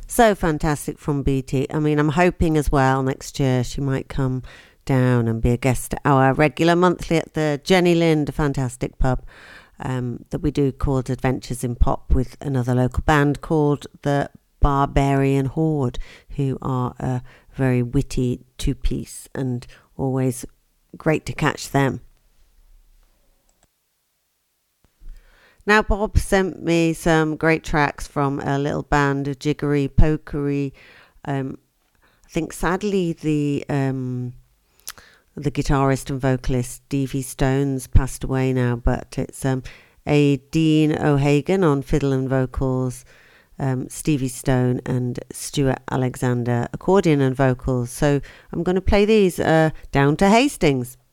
So fantastic from BT. I mean, I'm hoping as well next year she might come down and be a guest at our regular monthly at the Jenny Lind, a fantastic pub that we do called Adventures in Pop with another local band called the Barbarian Horde, who are a very witty two-piece and always great to catch them. Now, Bob sent me some great tracks from a little band, a Jiggery Pokery. I think sadly the guitarist and vocalist Stevie Stone's passed away now, but it's a Dean O'Hagan on fiddle and vocals, Stevie Stone and Stuart Alexander accordion and vocals. So I'm going to play these Down to Hastings.